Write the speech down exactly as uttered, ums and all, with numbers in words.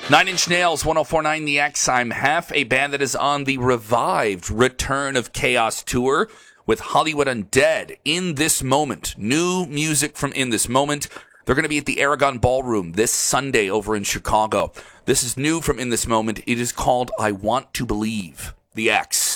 Nine Inch Nails, one oh four point nine The X. I'm Half, a band that is on the revived Return of Chaos tour with Hollywood Undead. In This Moment, new music from In This Moment. They're going to be at the Aragon Ballroom this Sunday over in Chicago. This is new from In This Moment. It is called I Want to Believe, The X.